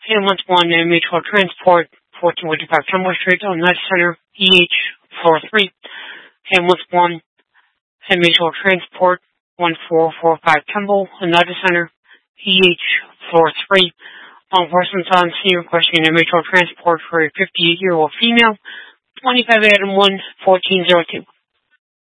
Ambulance 1 and Mutual Transport, 1455 Trumbull Street, Oneida Center, EH, floor 3. Ambulance 1 and Mutual Transport, 1445 Trumbull, Oneida Center, EH, floor 3. All persons on scene requesting a Mutual Transport for a 58-year-old female, 25 Adam 1, 1402.